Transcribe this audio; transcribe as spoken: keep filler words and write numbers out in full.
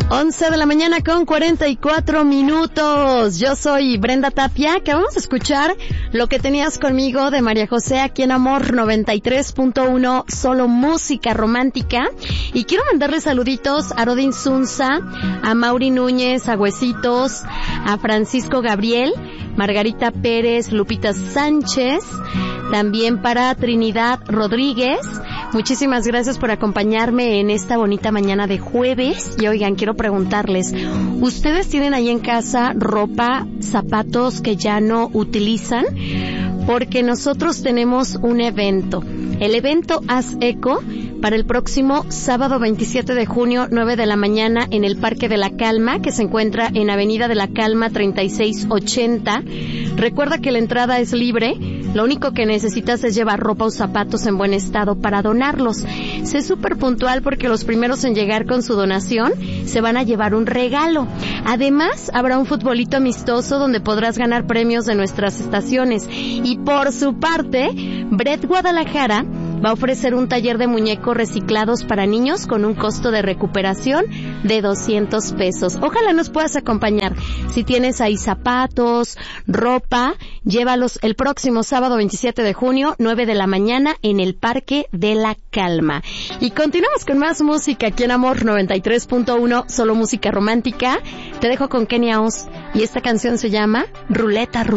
once de la mañana con cuarenta y cuatro minutos. Yo soy Brenda Tapia. Acabamos de escuchar Lo que tenías conmigo de María José aquí en Amor noventa y tres punto uno, solo música romántica. Y quiero mandarle saluditos a Rodin Zunza, a Mauri Núñez, a Huesitos, a Francisco Gabriel, Margarita Pérez, Lupita Sánchez, también para Trinidad Rodríguez. Muchísimas gracias por acompañarme en esta bonita mañana de jueves. Y oigan, quiero preguntarles, ¿ustedes tienen ahí en casa ropa, zapatos que ya no utilizan? Porque nosotros tenemos un evento. El evento Haz Eco para el próximo sábado veintisiete de junio, nueve de la mañana, en el Parque de la Calma, que se encuentra en Avenida de la Calma treinta y seis ochenta. Recuerda que la entrada es libre. Lo único que necesitas es llevar ropa o zapatos en buen estado para donarlos. Sé súper puntual porque los primeros en llegar con su donación se van a llevar un regalo. Además, habrá un futbolito amistoso donde podrás ganar premios de nuestras estaciones. Y por su parte, Bret Guadalajara va a ofrecer un taller de muñecos reciclados para niños con un costo de recuperación de doscientos pesos. Ojalá nos puedas acompañar. Si tienes ahí zapatos, ropa, llévalos el próximo sábado veintisiete de junio, nueve de la mañana, en el Parque de la Calma. Y continuamos con más música aquí en Amor noventa y tres punto uno, solo música romántica. Te dejo con Kenia Oz y esta canción se llama Ruleta Rusa.